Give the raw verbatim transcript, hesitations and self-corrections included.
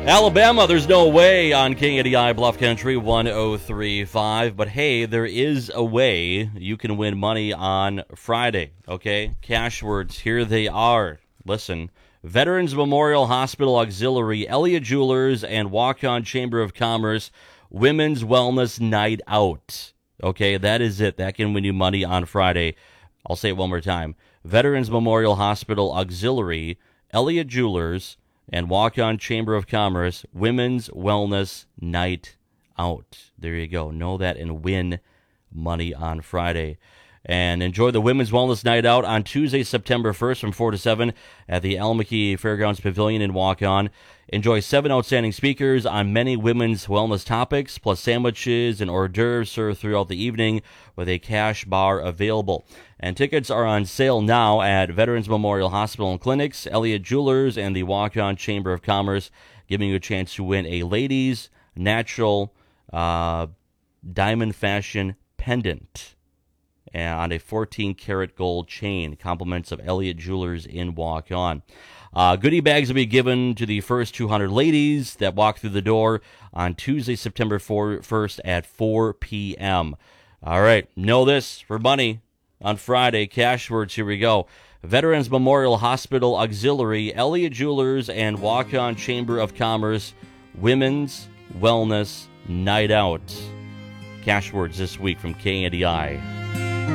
Alabama, there's no way on K A D I Bluff Country one oh three point five, but hey, there is a way you can win money on Friday, okay? Cash words, here they are. Listen, Veterans Memorial Hospital Auxiliary, Elliott Jewelers, and Walk-On Chamber of Commerce Women's Wellness Night Out. Okay, that is it. That can win you money on Friday. I'll say it one more time. Veterans Memorial Hospital Auxiliary, Elliott Jewelers, and Walk-On Chamber of Commerce Women's Wellness Night Out. There you go. Know that and win money on Friday. And enjoy the Women's Wellness Night Out on Tuesday, September first from four to seven at the Almaquee Fairgrounds Pavilion in Walk-On. Enjoy seven outstanding speakers on many women's wellness topics, plus sandwiches and hors d'oeuvres served throughout the evening with a cash bar available. And tickets are on sale now at Veterans Memorial Hospital and Clinics, Elliott Jewelers, and the Walk-On Chamber of Commerce, giving you a chance to win a ladies' natural uh, diamond fashion pendant on a fourteen karat gold chain. Compliments of Elliott Jewelers in Walk-On. Uh, goodie bags will be given to the first two hundred ladies that walk through the door on Tuesday, September first at four p.m. All right, know this for money on Friday. Cash words, here we go. Veterans Memorial Hospital Auxiliary, Elliott Jewelers, and Walk-On Chamber of Commerce Women's Wellness Night Out. Cash words this week from K A D I.